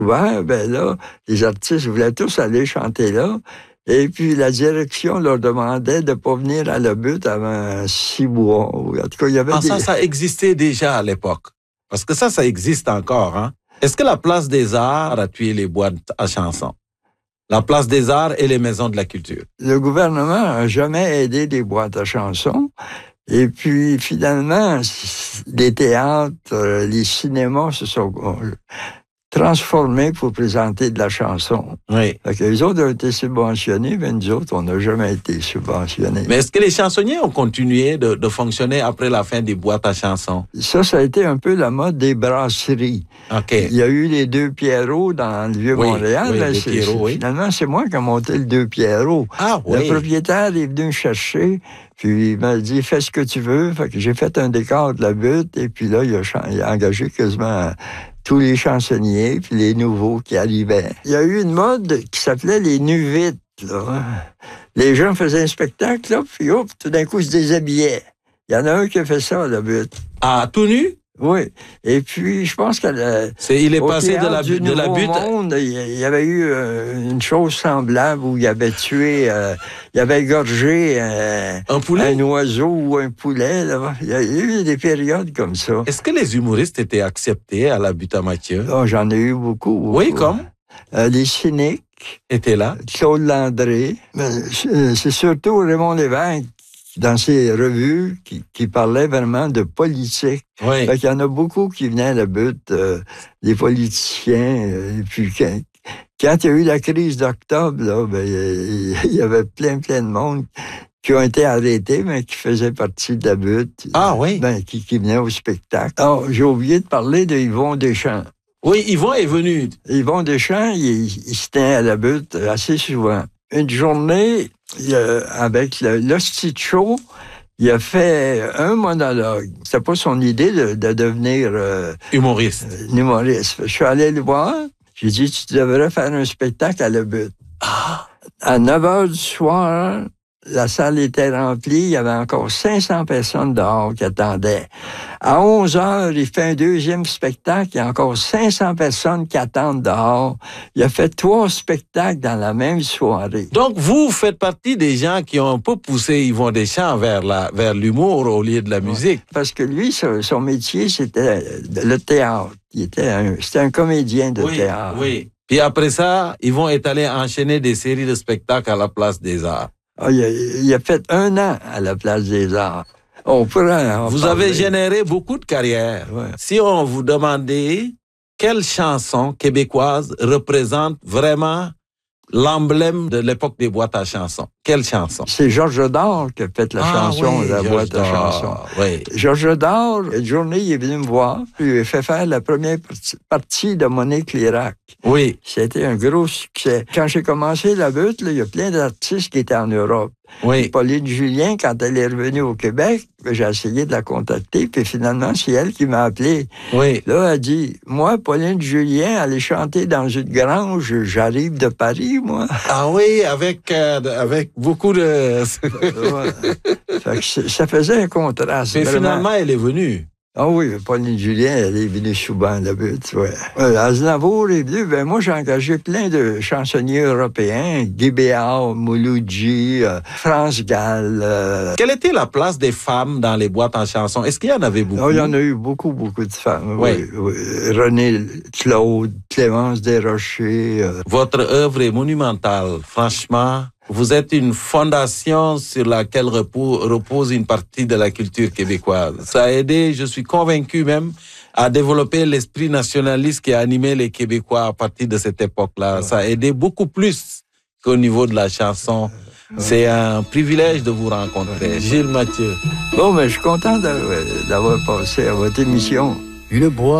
Ouais, ben là, les artistes voulaient tous aller chanter là. Et puis, la direction leur demandait de ne pas venir à la butte avant 6 mois. En tout cas, il y avait Ça existait déjà à l'époque. Parce que ça existe encore. Hein? Est-ce que la place des Arts a tué les boîtes à chansons? La place des Arts et les maisons de la culture. Le gouvernement n'a jamais aidé les boîtes à chansons. Et puis, finalement, les théâtres, les cinémas se sont transformés pour présenter de la chanson. Oui. Les autres ont été subventionnés, mais nous autres, on n'a jamais été subventionnés. Mais est-ce que les chansonniers ont continué de fonctionner après la fin des boîtes à chansons? Ça a été un peu la mode des brasseries. Okay. Il y a eu les Deux Pierrots dans le Vieux-Montréal. Oui, Pierrot, finalement, c'est moi qui ai monté le Deux Pierrots. Ah, oui. Le propriétaire est venu me chercher, puis il m'a dit « Fais ce que tu veux ». Fait que j'ai fait un décor de la butte, et puis là, il a engagé quasiment tous les chansonniers, puis les nouveaux qui arrivaient. Il y a eu une mode qui s'appelait les nuvites, là. Les gens faisaient un spectacle, là, puis hop, tout d'un coup, ils se déshabillaient. Il y en a un qui a fait ça à la butte. Ah, tout nu? Oui. Et puis, je pense qu'il est passé de la butte. Monde, il y avait eu une chose semblable où il avait tué, il avait égorgé un oiseau ou un poulet. Là. Il y a eu des périodes comme ça. Est-ce que les humoristes étaient acceptés à la butte à Mathieu? Oh, j'en ai eu beaucoup. Oui, comme? Les cyniques. Étaient là. Claude Landré. C'est surtout Raymond Lévesque dans ses revues qui parlaient vraiment de politique. Oui. Fait qu'il y en a beaucoup qui venaient à la butte, des politiciens. Et puis quand il y a eu la crise d'octobre, là, il y avait plein de monde qui ont été arrêtés, mais qui faisaient partie de la butte. Ah oui? Qui venaient au spectacle. Alors, j'ai oublié de parler de Yvon Deschamps. Oui, Yvon est venu. Yvon Deschamps, il se tenait à la butte assez souvent. Une journée, avec l'Hostie de Show, il a fait un monologue. C'était pas son idée de devenir humoriste. Je suis allé le voir. J'ai dit, tu devrais faire un spectacle à la butte. Ah. À 9h du soir, la salle était remplie. Il y avait encore 500 personnes dehors qui attendaient. À 11h, il fait un deuxième spectacle. Il y a encore 500 personnes qui attendent dehors. Il a fait 3 spectacles dans la même soirée. Donc, vous faites partie des gens qui ont un peu poussé Yvon Deschamps vers l'humour au lieu de la musique. Parce que lui, son métier, c'était le théâtre. C'était un comédien de théâtre. Oui. Puis après ça, Yvon est allé enchaîner des séries de spectacles à la Place des Arts. Il a fait 1 an à la Place des Arts. Vous avez généré beaucoup de carrières. Ouais. Si on vous demandait quelle chanson québécoise représente vraiment l'emblème de l'époque des boîtes à chansons, quelle chanson? C'est Georges Dard qui a fait la chanson de la boîte à chansons. Oui. Georges Dard, une journée, il est venu me voir. Il lui a fait faire la première partie de Monique Lérac. Oui. C'était un gros succès. Quand j'ai commencé la butte, il y a plein d'artistes qui étaient en Europe. Oui. Pauline Julien, quand elle est revenue au Québec, j'ai essayé de la contacter, puis finalement, c'est elle qui m'a appelé. Oui. Là, elle dit, moi, Pauline Julien, aller chanter dans une grange, j'arrive de Paris, moi. Ah oui, avec beaucoup de... Fait que ça faisait un contraste. Mais vraiment. finalement, elle est venue. Ah oui, Pauline Julien, elle est venue souvent à la butte, ouais. Aznavour est venu, moi j'ai engagé plein de chansonniers européens, Guy Béard, Mouloudji, France Gall. Quelle était la place des femmes dans les boîtes en chansons? Est-ce qu'il y en avait beaucoup? Il y en a eu beaucoup de femmes. Oui. Oui. René Claude, Clémence Desrochers. Votre œuvre est monumentale, franchement. Vous êtes une fondation sur laquelle repose une partie de la culture québécoise. Ça a aidé, je suis convaincu même, à développer l'esprit nationaliste qui a animé les Québécois à partir de cette époque-là. Ouais. Ça a aidé beaucoup plus qu'au niveau de la chanson. C'est un privilège de vous rencontrer. Gilles Mathieu. Bon, mais je suis content d'avoir passé à votre émission. Une boîte